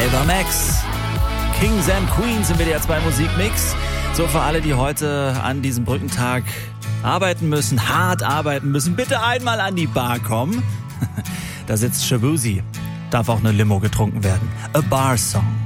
Ava Max. Kings and Queens im WDR 2 Musikmix. So für alle, die heute an diesem Brückentag arbeiten müssen, hart arbeiten müssen, bitte einmal an die Bar kommen. Da sitzt Shabuzi. Darf auch eine Limo getrunken werden. A Bar Song.